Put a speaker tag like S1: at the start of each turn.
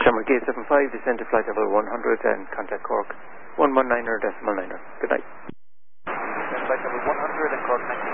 S1: Shamrock Gate 75, descend to flight level 100 and contact Cork 119.9. Good night.
S2: Flight level 100 and Cork 19.